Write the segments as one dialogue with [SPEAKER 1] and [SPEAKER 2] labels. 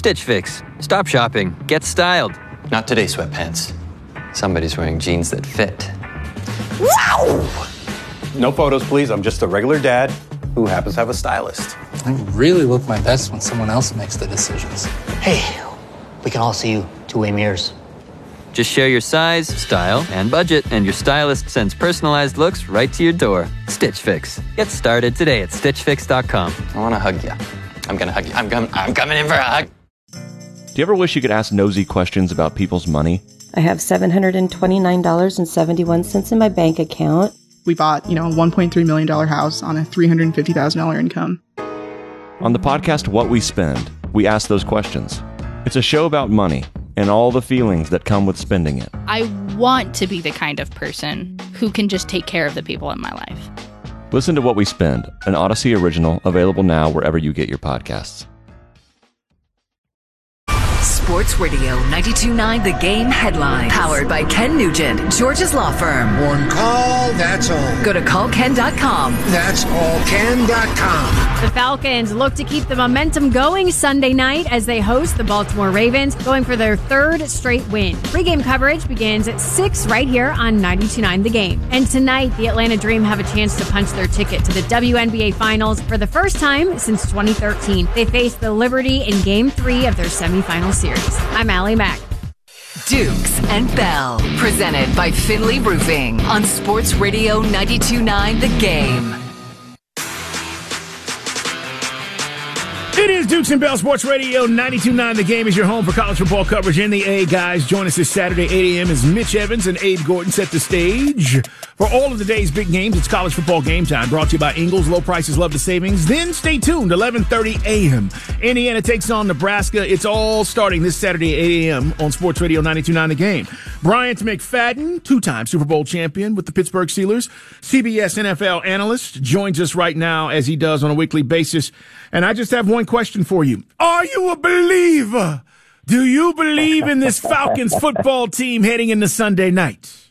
[SPEAKER 1] Stitch Fix. Stop shopping. Get styled.
[SPEAKER 2] Not today, sweatpants. Somebody's wearing jeans that fit.
[SPEAKER 3] Wow! No photos, please. I'm just a regular dad who happens to have a stylist.
[SPEAKER 4] I really look my best when someone else makes the decisions.
[SPEAKER 5] Hey, we can all see you two-way mirrors.
[SPEAKER 1] Just share your size, style, and budget, and your stylist sends personalized looks right to your door. Stitch Fix. Get started today at StitchFix.com.
[SPEAKER 2] I want to hug you. I'm going to hug you. I'm coming in for a hug.
[SPEAKER 6] Do you ever wish you could ask nosy questions about people's money?
[SPEAKER 7] I have $729.71 in my bank account.
[SPEAKER 8] We bought, a $1.3 million house on a $350,000 income.
[SPEAKER 6] On the podcast What We Spend, we ask those questions. It's a show about money and all the feelings that come with spending it.
[SPEAKER 9] I want to be the kind of person who can just take care of the people in my life.
[SPEAKER 6] Listen to What We Spend, an Odyssey original, available now wherever you get your podcasts.
[SPEAKER 10] Sports Radio 92.9 The Game headline. Powered by Ken Nugent, George's Law Firm.
[SPEAKER 11] One call, that's all.
[SPEAKER 10] Go to callken.com.
[SPEAKER 11] That's allken.com.
[SPEAKER 12] The Falcons look to keep the momentum going Sunday night as they host the Baltimore Ravens, going for their third straight win. Pre-game coverage begins at 6 right here on 92.9 The Game. And tonight, the Atlanta Dream have a chance to punch their ticket to the WNBA Finals for the first time since 2013. They face the Liberty in Game 3 of their semifinal series. I'm Allie Mack.
[SPEAKER 10] Dukes and Bell, presented by Finley Roofing on Sports Radio 92.9 The Game.
[SPEAKER 13] It is Dukes and Bell Sports Radio 92.9 The Game is your home for college football coverage in the A, guys. Join us this Saturday, 8 a.m. as Mitch Evans and Abe Gordon set the stage for all of the day's big games. It's college football game time, brought to you by Ingles. Low prices, love the savings. Then stay tuned, 11:30 a.m. Indiana takes on Nebraska. It's all starting this Saturday, 8 a.m. on Sports Radio 92.9 The Game. Bryant McFadden, two-time Super Bowl champion with the Pittsburgh Steelers, CBS NFL analyst, joins us right now as he does on a weekly basis. And I just have one question for you. Are you a believer? Do you believe in this Falcons football team heading into Sunday night?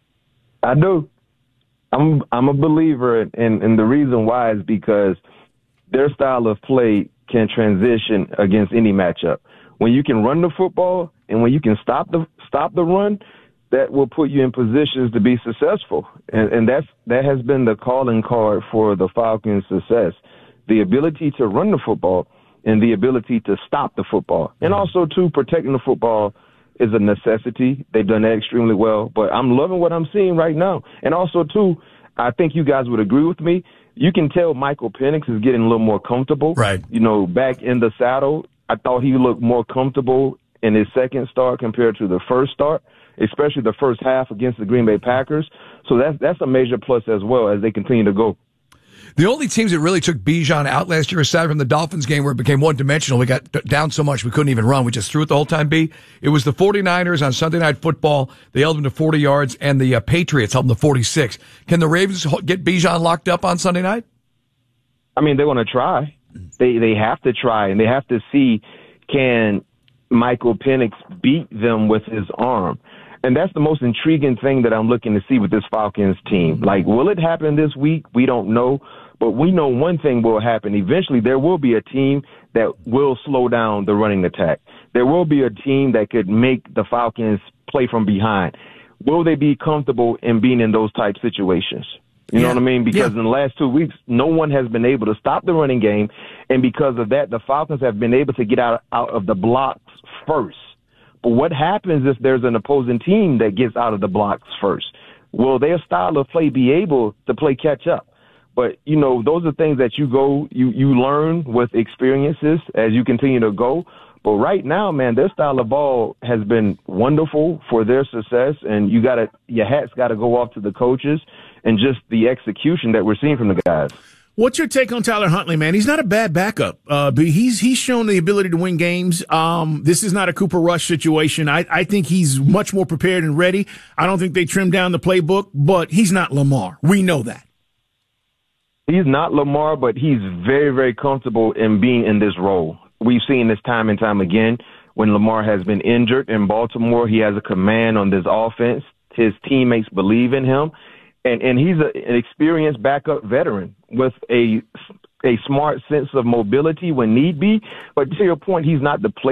[SPEAKER 14] I do. I'm a believer, and the reason why is because their style of play can transition against any matchup. When you can run the football and when you can stop the run, that will put you in positions to be successful. And that has been the calling card for the Falcons' success. The ability to run the football and the ability to stop the football. And also, too, protecting the football is a necessity. They've done that extremely well. But I'm loving what I'm seeing right now. And also, too, I think you guys would agree with me. You can tell Michael Penix is getting a little more comfortable.
[SPEAKER 13] Right.
[SPEAKER 14] Back in the saddle, I thought he looked more comfortable in his second start compared to the first start, especially the first half against the Green Bay Packers. So that's a major plus as well as they continue to go.
[SPEAKER 15] The only teams that really took Bijan out last year, aside from the Dolphins game where it became one-dimensional, we got down so much we couldn't even run. We just threw it the whole time, B. It was the 49ers on Sunday Night Football. They held them to 40 yards, and the Patriots held them to 46. Can the Ravens get Bijan locked up on Sunday night?
[SPEAKER 14] I mean, they want to try. They have to try, and they have to see, can Michael Penix beat them with his arm? And that's the most intriguing thing that I'm looking to see with this Falcons team. Like, will it happen this week? We don't know. But we know one thing will happen. Eventually, there will be a team that will slow down the running attack. There will be a team that could make the Falcons play from behind. Will they be comfortable in being in those type situations? You know what I mean? Because in the last 2 weeks, no one has been able to stop the running game. And because of that, the Falcons have been able to get out of the blocks first. But what happens if there's an opposing team that gets out of the blocks first? Will their style of play be able to play catch up? But, those are things that you learn with experiences as you continue to go. But right now, man, their style of ball has been wonderful for their success. And your hat's got to go off to the coaches and just the execution that we're seeing from the guys.
[SPEAKER 13] What's your take on Tyler Huntley, man? He's not a bad backup. But he's shown the ability to win games. This is not a Cooper Rush situation. I think he's much more prepared and ready. I don't think they trimmed down the playbook, but he's not Lamar. We know that.
[SPEAKER 14] He's not Lamar, but he's very, very comfortable in being in this role. We've seen this time and time again. When Lamar has been injured in Baltimore, he has a command on this offense. His teammates believe in him. And he's an experienced backup veteran with a smart sense of mobility when need be. But to your point, he's not the